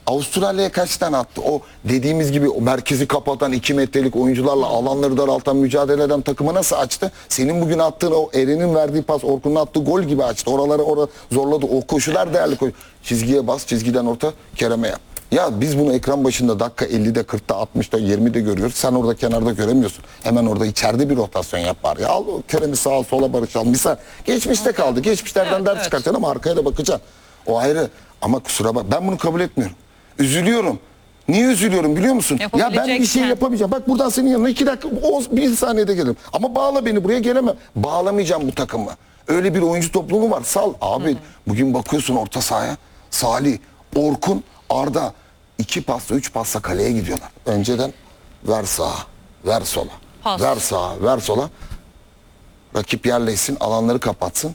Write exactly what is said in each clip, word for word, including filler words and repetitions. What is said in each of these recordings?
Avustralya'ya kaç tane attı? O dediğimiz gibi o merkezi kapatan iki metrelik oyuncularla alanları daraltan, mücadele eden takımı nasıl açtı? Senin bugün attığın o Eren'in verdiği pas, Orkun'un attığı gol gibi açtı. Oraları orada zorladı. O koşular değerli koşu. Çizgiye bas, çizgiden orta, Kerem'e yap. Ya biz bunu ekran başında dakika ellide, kırkta, altmışta, yirmide görüyoruz. Sen orada kenarda göremiyorsun. Hemen orada içeride bir rotasyon yap bari. Ya al o Kerem'i sağa sola barışalım. Misal geçmişte kaldı. Geçmişlerden Evet, ders evet. çıkartacaksın ama arkaya da bakacaksın. O ayrı. Ama kusura bak, ben bunu kabul etmiyorum. Üzülüyorum. Niye üzülüyorum biliyor musun? Ya ben bir şey Yapabileceksen. yapamayacağım. Bak buradan senin yanına iki dakika, on, bir saniyede gelirim. Ama bağla beni, buraya gelemem. Bağlamayacağım bu takımı. Öyle bir oyuncu topluluğu var. Sal. Abi hı hı. Bugün bakıyorsun orta sahaya. Salih, Orkun, Arda. iki pasla, üç pasla kaleye gidiyorlar. Önceden ver sağa, ver sola. Pas. Ver sağa, ver sola. Rakip yerleşsin, alanları kapatsın.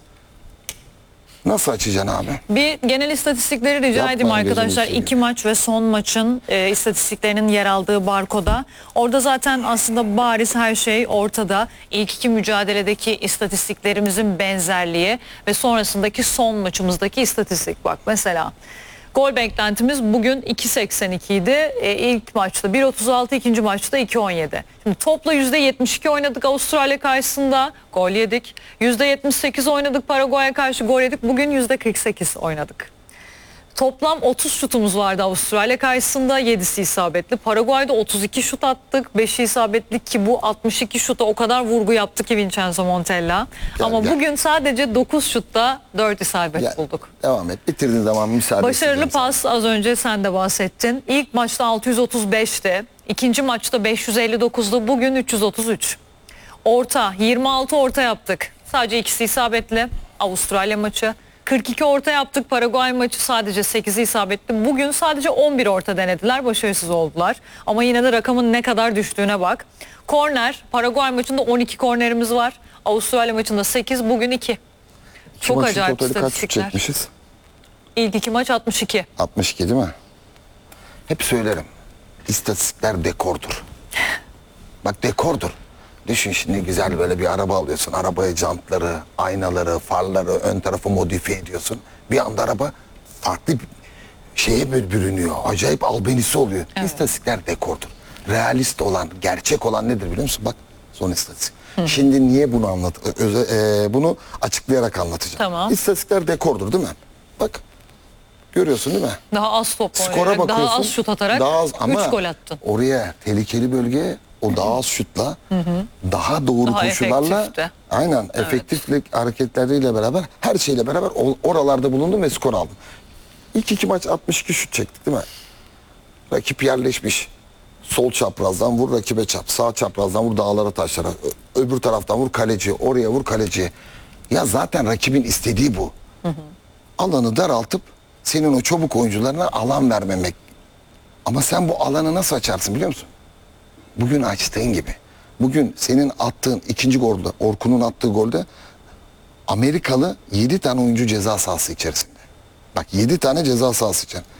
Nasıl açacaksın abi? Bir genel istatistikleri rica Yapmayın edeyim arkadaşlar. gözünü seveyim. İki maç ve son maçın e, istatistiklerinin yer aldığı barkoda. Orada zaten aslında bariz her şey ortada. İlk iki mücadeledeki istatistiklerimizin benzerliği ve sonrasındaki son maçımızdaki istatistik. Bak mesela gol beklentimiz bugün iki seksen iki idi. E, ilk maçta bir otuz altı, ikinci maçta iki on yedi. Şimdi topla yüzde yetmiş iki oynadık Avustralya karşısında, gol yedik. yüzde yetmiş sekiz oynadık Paraguay'a karşı, gol yedik. Bugün yüzde kırk sekiz oynadık. Toplam otuz şutumuz vardı Avustralya karşısında, yedisi isabetli. Paraguay'da otuz iki şut attık, beşi isabetli ki bu altmış iki şuta o kadar vurgu yaptı ki Vincenzo Montella. Gel, Ama gel. bugün sadece dokuz şutta dört isabet Gel, bulduk. devam et. Bitirdiğin zaman müsaade Başarılı edeceğim sana. pas, az önce sen de bahsettin. İlk maçta altı yüz otuz beşti. İkinci maçta beş yüz elli dokuzdu. Bugün üç yüz otuz üç. Orta, yirmi altı orta yaptık. Sadece ikisi isabetli. Avustralya maçı. kırk iki orta yaptık. Paraguay maçı sadece sekizi isabetli. Bugün sadece on bir orta denediler. Başarısız oldular. Ama yine de rakamın ne kadar düştüğüne bak. Korner, Paraguay maçında on iki kornerimiz var. Avustralya maçında sekiz, bugün iki. Şu Çok maçın acayip totali kaç şut istatistikler. çekmişiz? İlk iki maç altmış iki. altmış iki değil mi? Hep söylerim. İstatistikler dekordur. Bak dekordur. Düşün şimdi güzel böyle bir araba alıyorsun. Arabaya jantları, aynaları, farları, ön tarafı modifiye ediyorsun. Bir anda araba farklı bir şeye bürünüyor. Acayip albenisi oluyor. Evet. İstatistikler dekordur. Realist olan, gerçek olan nedir biliyor musun? Bak son istatistik. Hı. Şimdi niye bunu anlat? Öze, e, bunu açıklayarak anlatacağım. Tamam. İstatistikler dekordur değil mi? Bak. Görüyorsun değil mi? Daha az top Skora oynayarak, bakıyorsun. daha az şut atarak daha az, ama üç gol attın. oraya tehlikeli bölgeye o daha az şutla, hı hı. daha doğru Daha koşularla, efektifti. aynen evet. efektiflik hareketleriyle beraber, her şeyle beraber oralarda bulundum ve skor aldım. İlk iki maç altmış iki şut çektik değil mi? Rakip yerleşmiş. Sol çaprazdan vur, rakibe çap. Sağ çaprazdan vur, dağlara taşlara. Ö- öbür taraftan vur, kaleci. Oraya vur, kaleci. Ya zaten rakibin istediği bu. Hı hı. Alanı daraltıp senin o çabuk oyuncularına alan vermemek. Ama sen bu alanı nasıl açarsın biliyor musun? Bugün açtığın gibi. Bugün senin attığın ikinci golde, Orkun'un attığı golde Amerikalı yedi tane oyuncu ceza sahası içerisinde. Bak yedi tane ceza sahası içerisinde.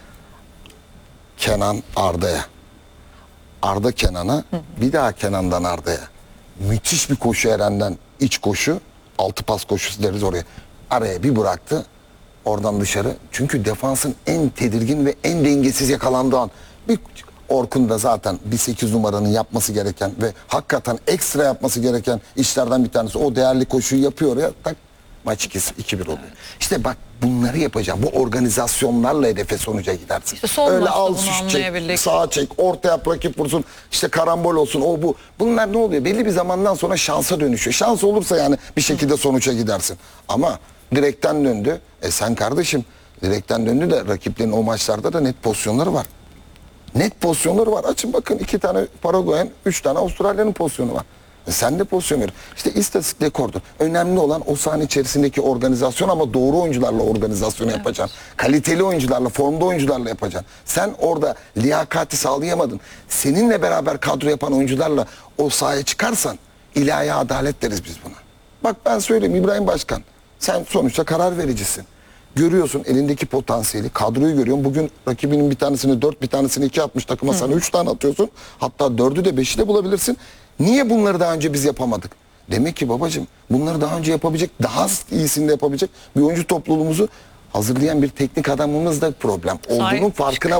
Kenan Arda'ya. Arda Kenan'a, bir daha Kenan'dan Arda'ya. Müthiş bir koşu Eren'den, iç koşu, altı pas koşusu deriz oraya. Araya bir bıraktı. Oradan dışarı. Çünkü defansın en tedirgin ve en dengesiz yakalandığı an. Bir Orkun da zaten bir sekiz numaranın yapması gereken ve hakikaten ekstra yapması gereken işlerden bir tanesi. O değerli koşuyu yapıyor ya. Tak, maç iki bir oluyor. Evet. İşte bak bunları yapacağım. Bu organizasyonlarla hedefe sonuca gidersin. İşte son öyle maçta al bunu şut çek, anlayabildik. sağa çek, orta yap, rakip vursun. İşte karambol olsun, o bu. Bunlar ne oluyor? Belli bir zamandan sonra şansa dönüşüyor. Şans olursa yani bir şekilde sonuca gidersin. Ama direkten döndü. E sen kardeşim direkten döndü de rakiplerin o maçlarda da net pozisyonları var. Net pozisyonları var. Açın bakın, iki tane Paraguay'ın, üç tane Avustralya'nın pozisyonu var. E sen de pozisyon ver. İşte istatistik dekordur. Önemli olan o sahne içerisindeki organizasyon, ama doğru oyuncularla organizasyonu evet. yapacaksın. Kaliteli oyuncularla, formda oyuncularla yapacaksın. Sen orada liyakati sağlayamadın. Seninle beraber kadro yapan oyuncularla o sahaya çıkarsan ilahi adalet deriz biz buna. Bak ben söyleyeyim İbrahim Başkan. Sen sonuçta karar vericisin. Görüyorsun elindeki potansiyeli, kadroyu görüyorsun. Bugün rakibinin bir tanesini dört, bir tanesini iki atmış takıma, sana üç tane atıyorsun. Hatta dördü de beşi de bulabilirsin. Niye bunları daha önce biz yapamadık? Demek ki babacığım bunları daha önce yapabilecek, daha iyisini de yapabilecek bir oyuncu topluluğumuzu hazırlayan bir teknik adamımız da problem olduğunun farkına